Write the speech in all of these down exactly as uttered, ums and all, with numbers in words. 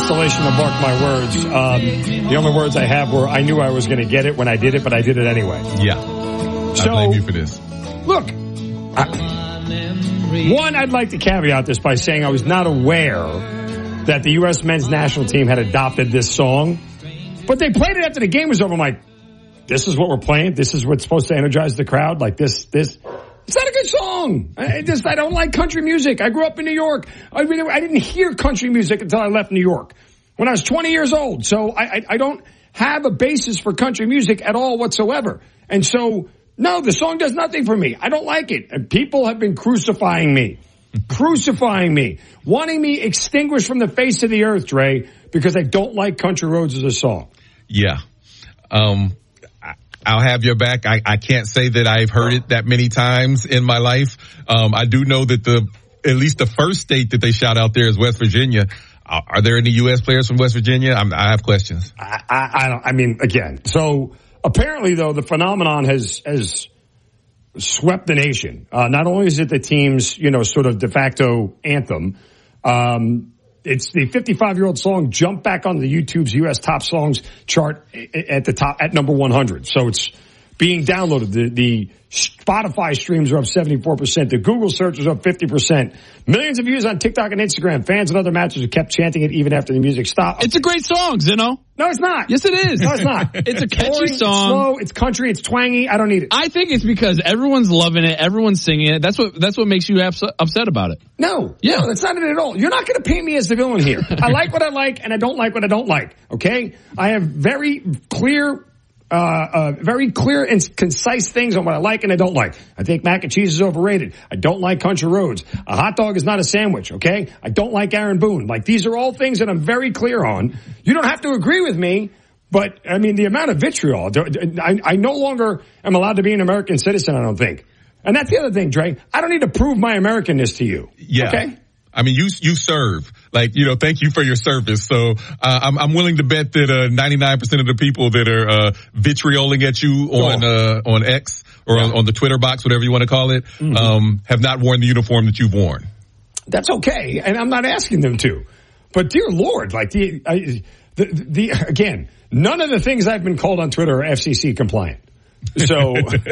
constellation to mark my words. Um, the only words I have were, I knew I was going to get it when I did it, but I did it anyway. Yeah. So, I blame you for this. Look, I, one, I'd like to caveat this by saying I was not aware that the U S men's national team had adopted this song, but they played it after the game was over. I'm like, this is what we're playing? This is what's supposed to energize the crowd? Like this, this... It's not a good song. I just, I don't like country music. I grew up in New York. I really, I didn't hear country music until I left New York when I was twenty years old. So I, I, I don't have a basis for country music at all whatsoever. And so, no, the song does nothing for me. I don't like it. And people have been crucifying me, crucifying me, wanting me extinguished from the face of the earth, Dre, because I don't like Country Roads as a song. Yeah. Um, I'll have your back. I, I can't say that I've heard it that many times in my life. Um, I do know that the, at least the first state that they shout out there is West Virginia. Are, are there any U S players from West Virginia? I'm, I have questions. I, I, I don't, I mean, again, so apparently though, the phenomenon has, has swept the nation. Uh, not only is it the team's, you know, sort of de facto anthem, um, it's the fifty-five-year-old song jumped back on the YouTube's U S top songs chart at the top, at number one hundred. So it's being downloaded. The, the Spotify streams are up seventy-four percent. The Google search is up fifty percent. Millions of views on TikTok and Instagram. Fans and other matches have kept chanting it even after the music stopped. It's a great song, Zeno. No, it's not. Yes, it is. No, it's not. It's a catchy Boring, song. It's slow. It's country. It's twangy. I don't need it. I think it's because everyone's loving it. Everyone's singing it. That's what, that's what makes you upset, upset about it. No. Yeah. No, that's not it at all. You're not going to paint me as the villain here. I like what I like and I don't like what I don't like. Okay? I have very clear Uh, uh, very clear and concise things on what I like and I don't like. I think mac and cheese is overrated. I don't like Country Roads. A hot dog is not a sandwich, okay? I don't like Aaron Boone. Like, these are all things that I'm very clear on. You don't have to agree with me, but, I mean, the amount of vitriol, I, I no longer am allowed to be an American citizen, I don't think. And that's the other thing, Dre. I don't need to prove my Americanness to you. Yeah. Okay? I mean, you, you serve. Like, you know, thank you for your service. So, uh, I'm, I'm willing to bet that, uh, ninety-nine percent of the people that are, uh, vitrioling at you on, uh, on X or on, on the Twitter box, whatever you want to call it, mm-hmm. um, have not worn the uniform that you've worn. That's okay. And I'm not asking them to. But dear Lord, like the, I, the, the, again, none of the things I've been called on Twitter are F C C compliant. So,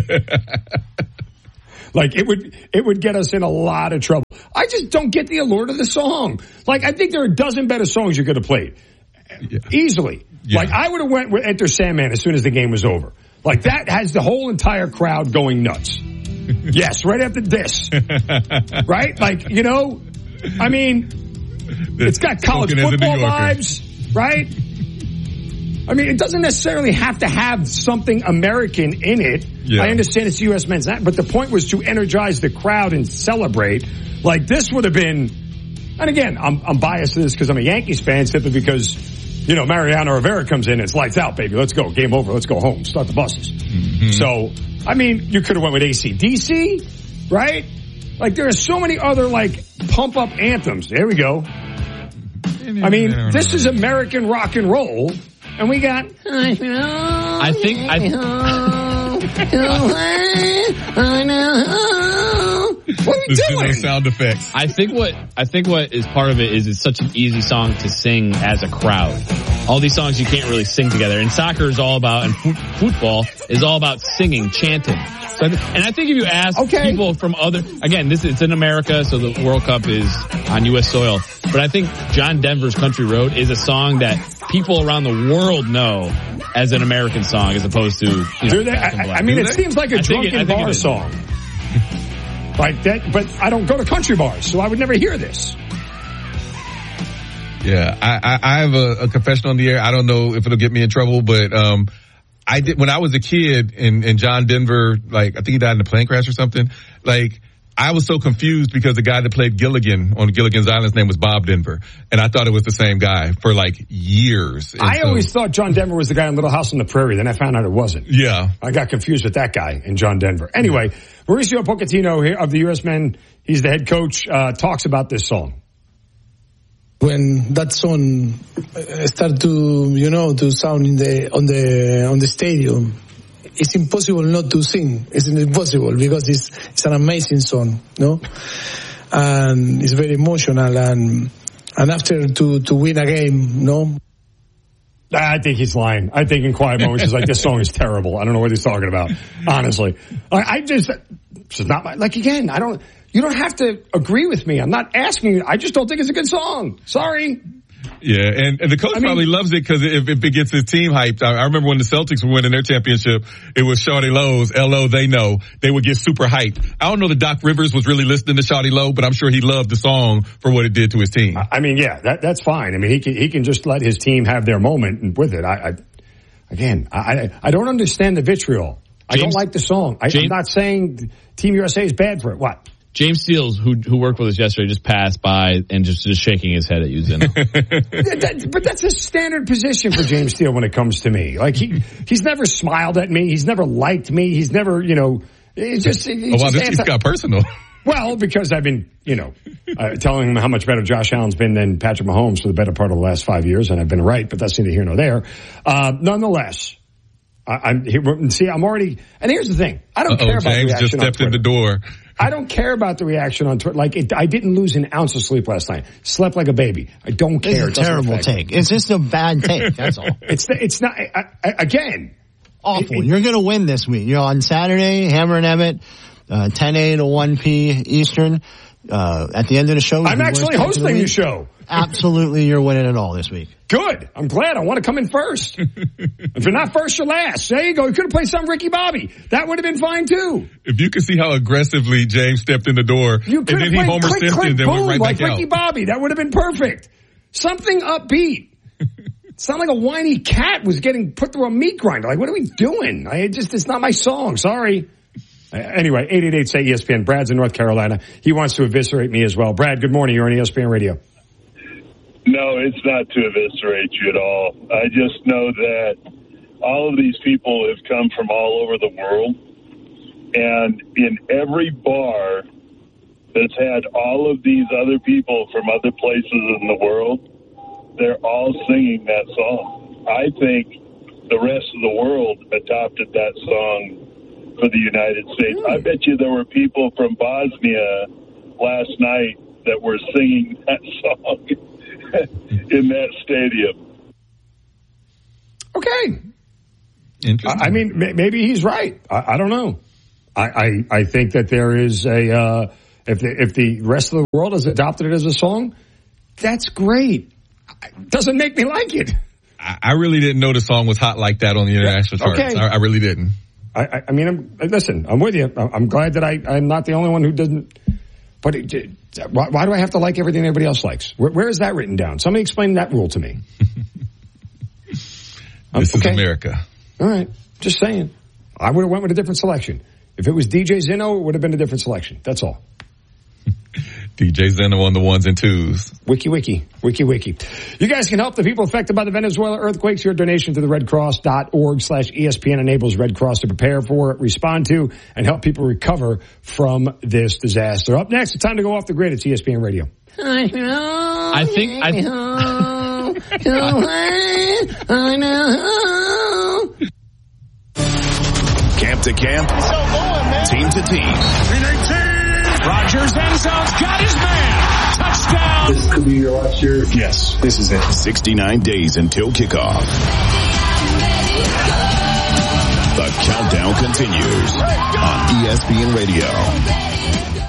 like, it would, it would get us in a lot of trouble. I just don't get the allure of the song. Like, I think there are a dozen better songs you could have played. Yeah. Easily. Yeah. Like, I would have went with Enter Sandman as soon as the game was over. Like, that has the whole entire crowd going nuts. Yes, right after this. Right? Like, you know, I mean, it's got college football vibes, right? I mean, it doesn't necessarily have to have something American in it. Yeah. I understand it's U S men's, but the point was to energize the crowd and celebrate. Like, this would have been, and again, I'm, I'm biased to this because I'm a Yankees fan, simply because, you know, Mariano Rivera comes in, it's lights out, baby. Let's go. Game over. Let's go home. Start the buses. Mm-hmm. So, I mean, you could have went with A C D C, right? Like, there are so many other, like, pump-up anthems. There we go. I mean, this is American rock and roll. And we got, I think, I, what are we doing? Sound effects. I think what, I think what is part of it is it's such an easy song to sing as a crowd. All these songs you can't really sing together. And soccer is all about, and f- football is all about singing, chanting. So, and I think if you ask okay. people from other, again, this it's in America, so the World Cup is on U S soil. But I think John Denver's Country Road is a song that people around the world know as an American song, as opposed to, you know, they, I, I mean, Do it they? seems like a I drunken it, bar song. Like that, but I don't go to country bars, so I would never hear this. Yeah, I, I, I have a, a confession on the air. I don't know if it'll get me in trouble, but um, I did when I was a kid, and, and John Denver, like I think he died in a plane crash or something. Like I was so confused because the guy that played Gilligan on Gilligan's Island's name was Bob Denver, and I thought it was the same guy for like years. And I so, always thought John Denver was the guy in Little House on the Prairie. Then I found out it wasn't. Yeah, I got confused with that guy in John Denver. Anyway, Mauricio Pochettino here of the U S men, he's the head coach, uh, talks about this song. When that song start to, you know, to sound in the, on the, on the stadium, it's impossible not to sing. It's impossible because it's, it's an amazing song, no? And it's very emotional, and and after to, to win a game, no? I think he's lying. I think in quiet moments he's like, this song is terrible. I don't know what he's talking about, honestly. I, I just, it's not my, like again, I don't, you don't have to agree with me. I'm not asking you. I just don't think it's a good song. Sorry. Yeah, and, and the coach I mean, probably loves it because if, if it gets his team hyped. I, I remember when the Celtics were winning their championship, it was Shawty Lowe's, L O, they know. They would get super hyped. I don't know that Doc Rivers was really listening to Shawty Lowe, but I'm sure he loved the song for what it did to his team. I mean, yeah, that, that's fine. I mean, he can, he can just let his team have their moment with it. I, I again, I, I don't understand the vitriol. James, I don't like the song. I, I'm not saying Team U S A is bad for it. What? James Steele, who who worked with us yesterday, just passed by and just, just shaking his head at you, Zeno. that, but that's a standard position for James Steele when it comes to me. Like he he's never smiled at me. He's never liked me. He's never, you know, it's just. It's oh, wow, just this anti- got personal. Well, because I've been, you know, uh, telling him how much better Josh Allen's been than Patrick Mahomes for the better part of the last five years, and I've been right, but that's neither here nor there. Uh, nonetheless. I, I'm see. I'm already, and here's the thing. I don't Uh-oh, care about James the reaction just stepped on in the door. I don't care about the reaction on Twitter. Like, it, I didn't lose an ounce of sleep last night. Slept like a baby. I don't care. It's a terrible take. It's just a bad take. That's all. It's it's not. I, I, again, awful. It, it, You're going to win this week. You're on Saturday, Hammer and Emmett, uh, ten a to one p Eastern. Uh, at the end of the show, I'm actually hosting the, the show. Absolutely, you're winning it all this week. Good. I'm glad. I want to come in first. If you're not first, you're last. There you go. You could have played some Ricky Bobby. That would have been fine too. If you could see how aggressively James stepped in the door, you and then he Homer click, Simpson, click, then boom, went right like back Ricky out. Bobby. That would have been perfect. Something upbeat. Sound like a whiny cat was getting put through a meat grinder. Like, what are we doing? I just, it's not my song. Sorry. Anyway, eight eight eight say E S P N. Brad's in North Carolina. He wants to eviscerate me as well. Brad, good morning. You're on E S P N Radio. No, it's not to eviscerate you at all. I just know that all of these people have come from all over the world. And in every bar that's had all of these other people from other places in the world, they're all singing that song. I think the rest of the world adopted that song for the United States. I bet you there were people from Bosnia last night that were singing that song in that stadium. Okay. Interesting. I mean, maybe he's right. I, I don't know. I, I, I think that there is a, uh, if the, if the rest of the world has adopted it as a song, that's great. It doesn't make me like it. I, I really didn't know the song was hot like that on the international charts. Okay. I, I really didn't. I, I mean, I'm, listen, I'm with you. I'm glad that I, I'm not the only one who doesn't. But it, why, why do I have to like everything everybody else likes? Where, where is that written down? Somebody explain that rule to me. This um, is okay. America. All right. Just saying. I would have went with a different selection. If it was D J Zeno, it would have been a different selection. That's all. D J Zeno on the ones and twos. Wiki, wiki, wiki, wiki. You guys can help the people affected by the Venezuela earthquakes. Your donation to the redcross.org slash ESPN enables Red Cross to prepare for, respond to, and help people recover from this disaster. Up next, it's time to go off the grid. It's E S P N Radio. I know. I think I. I know. Camp to camp. Team to team. Rodgers end zone's got his man. Touchdown. This could be your last year. Yes, this is it. sixty-nine days until kickoff. The countdown continues on E S P N Radio.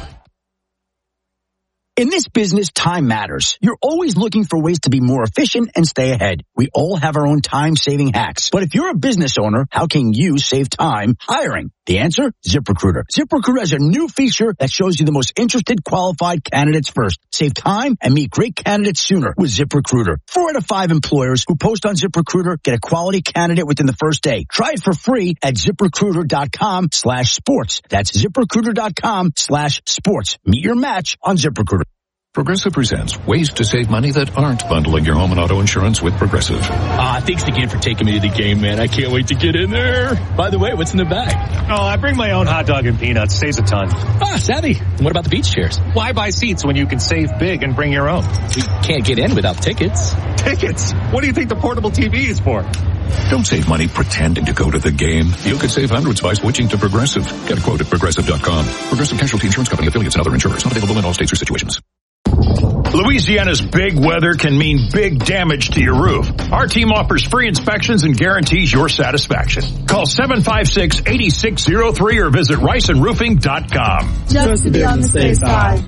In this business, time matters. You're always looking for ways to be more efficient and stay ahead. We all have our own time-saving hacks. But if you're a business owner, how can you save time hiring? The answer? ZipRecruiter. ZipRecruiter has a new feature that shows you the most interested qualified candidates first. Save time and meet great candidates sooner with ZipRecruiter. Four out of five employers who post on ZipRecruiter get a quality candidate within the first day. Try it for free at ZipRecruiter.com slash sports. That's ZipRecruiter.com slash sports. Meet your match on ZipRecruiter. Progressive presents ways to save money that aren't bundling your home and auto insurance with Progressive. Ah, uh, thanks again for taking me to the game, man. I can't wait to get in there. By the way, what's in the bag? Oh, I bring my own hot dog and peanuts. Saves a ton. Ah, savvy. And what about the beach chairs? Why buy seats when you can save big and bring your own? We can't get in without tickets. Tickets? What do you think the portable T V is for? Don't save money pretending to go to the game. You could save hundreds by switching to Progressive. Get a quote at Progressive dot com. Progressive Casualty Insurance Company, affiliates, and other insurers. Not available in all states or situations. Louisiana's big weather can mean big damage to your roof. Our team offers free inspections and guarantees your satisfaction. Call seven five six, eight six zero three or visit rice and roofing dot com. Just to be on the safe side.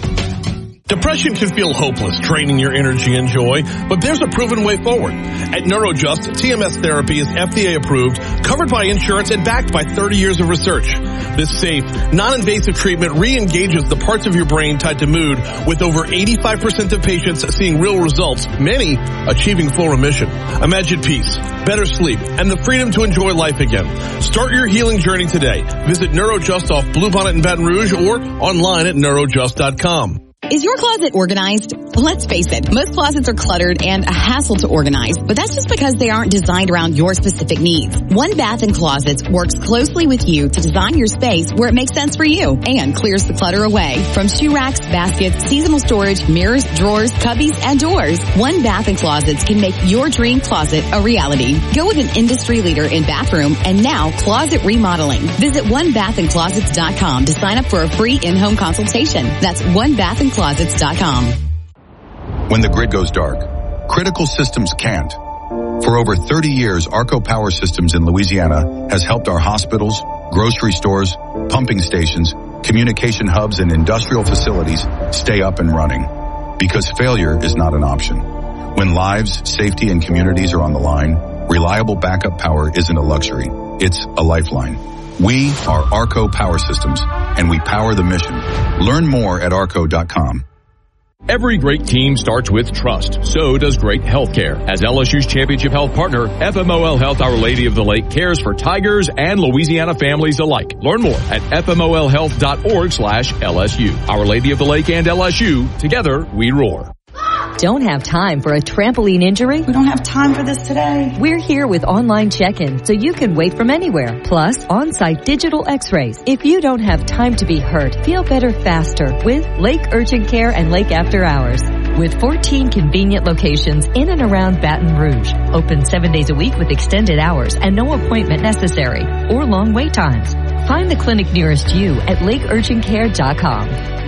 Depression can feel hopeless, draining your energy and joy, but there's a proven way forward. At NeuroJust, T M S therapy is F D A approved, covered by insurance, and backed by thirty years of research. This safe, non-invasive treatment re-engages the parts of your brain tied to mood, with over eighty-five percent of patients seeing real results, many achieving full remission. Imagine peace, better sleep, and the freedom to enjoy life again. Start your healing journey today. Visit NeuroJust off Bluebonnet in Baton Rouge or online at neurojust dot com. Is your closet organized? Let's face it, most closets are cluttered and a hassle to organize, but that's just because they aren't designed around your specific needs. One Bath and Closets works closely with you to design your space where it makes sense for you and clears the clutter away. From shoe racks, baskets, seasonal storage, mirrors, drawers, cubbies, and doors, One Bath and Closets can make your dream closet a reality. Go with an industry leader in bathroom and now closet remodeling. Visit one bath and closets dot com to sign up for a free in-home consultation. That's one bath and closets dot com. When the grid goes dark, critical systems can't. For over thirty years, Arco Power Systems in Louisiana has helped our hospitals, grocery stores, pumping stations, communication hubs, and industrial facilities stay up and running. Because failure is not an option. When lives, safety, and communities are on the line, reliable backup power isn't a luxury. It's a lifeline. We are Arco Power Systems, and we power the mission. Learn more at arco dot com. Every great team starts with trust. So does great healthcare. As L S U's championship health partner, F M O L Health Our Lady of the Lake cares for Tigers and Louisiana families alike. Learn more at f m o l health dot org slash L S U. Our Lady of the Lake and L S U, together we roar. Don't have time for a trampoline injury? We don't have time for this today. We're here with online check-in so you can wait from anywhere. Plus, on-site digital x-rays. If you don't have time to be hurt, feel better faster with Lake Urgent Care and Lake After Hours. With fourteen convenient locations in and around Baton Rouge. Open seven days a week with extended hours and no appointment necessary or long wait times. Find the clinic nearest you at lake urgent care dot com.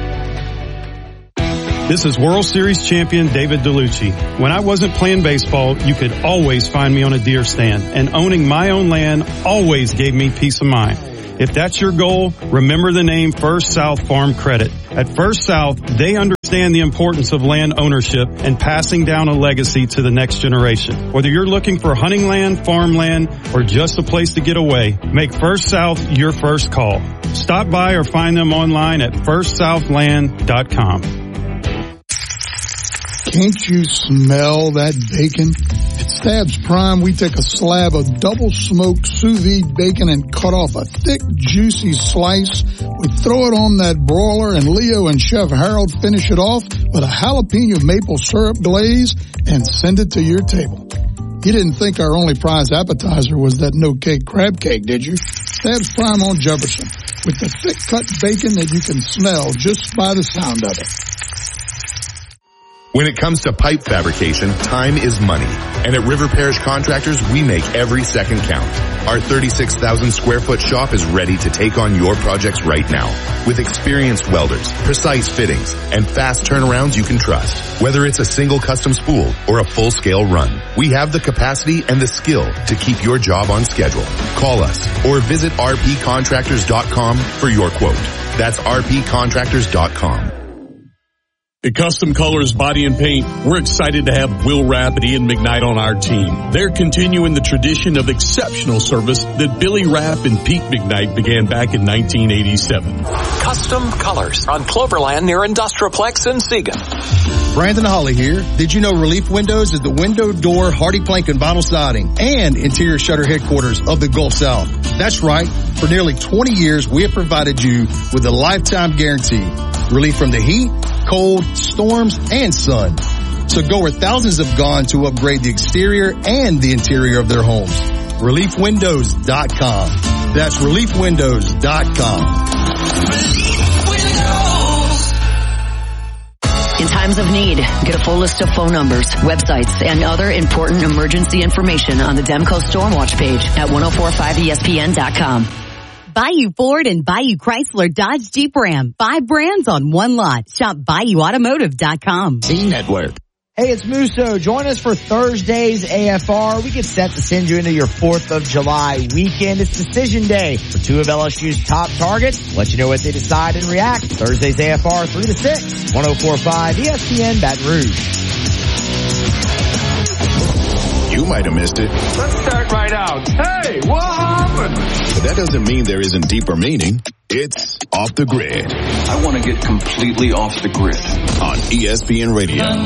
This is World Series champion David DeLucci. When I wasn't playing baseball, you could always find me on a deer stand, and owning my own land always gave me peace of mind. If that's your goal, remember the name First South Farm Credit. At First South, they understand the importance of land ownership and passing down a legacy to the next generation. Whether you're looking for hunting land, farmland, or just a place to get away, make First South your first call. Stop by or find them online at first south land dot com. Can't you smell that bacon? At Stabs Prime, we take a slab of double-smoked sous vide bacon and cut off a thick, juicy slice. We throw it on that broiler, and Leo and Chef Harold finish it off with a jalapeno maple syrup glaze and send it to your table. You didn't think our only prize appetizer was that no-cake crab cake, did you? Stabs Prime on Jefferson, with the thick-cut bacon that you can smell just by the sound of it. When it comes to pipe fabrication, time is money. And at River Parish Contractors, we make every second count. Our thirty-six thousand square foot shop is ready to take on your projects right now. With experienced welders, precise fittings, and fast turnarounds you can trust. Whether it's a single custom spool or a full-scale run, we have the capacity and the skill to keep your job on schedule. Call us or visit r p contractors dot com for your quote. That's r p contractors dot com. At Custom Colors Body and Paint, we're excited to have Will Rapp and Ian McKnight on our team. They're continuing the tradition of exceptional service that Billy Rapp and Pete McKnight began back in nineteen eighty-seven. Custom Colors on Cloverland near Industrialplex in Siegen. Brandon Holly here. Did you know Relief Windows is the window, door, hardy plank, and vinyl siding and interior shutter headquarters of the Gulf South? That's right. For nearly twenty years, we have provided you with a lifetime guarantee. Relief from the heat, cold, storms, and sun. So go where thousands have gone to upgrade the exterior and the interior of their homes. relief windows dot com. That's relief windows dot com. In times of need, get a full list of phone numbers, websites, and other important emergency information on the Demco Stormwatch page at ten forty-five E S P N dot com. Bayou Ford and Bayou Chrysler Dodge Jeep Ram. Five brands on one lot. Shop bayou automotive dot com. T-Network. Hey, it's Musso. Join us for Thursday's A F R. We get set to send you into your fourth of July weekend. It's decision day for two of L S U's top targets. Let you know what they decide and react. Thursday's A F R, three to six, one oh four point five E S P N Baton Rouge. You might have missed it. Let's start right out. Hey, what happened? But that doesn't mean there isn't deeper meaning. It's Off the Grid. I want to get completely off the grid. On E S P N Radio.